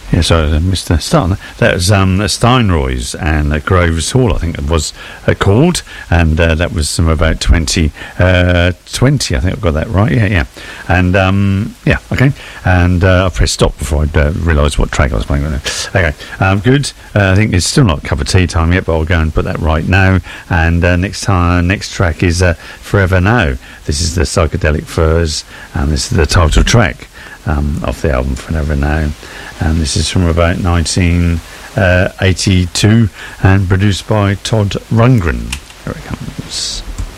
Yeah, so Mr. Starner, that was Steinroy's and Groves Hall, I think it was called, and that was from about 2020. I think I've got that right. Yeah. And okay. And I pressed stop before I realised what track I was playing. Okay, good. I think it's still not cup of tea time yet, but I'll go and put that right now. And next track is Forever Now. This is the Psychedelic Furs, and this is the title track off the album Forever Now. And this is from about 1982 and produced by Todd Rundgren. Here it comes.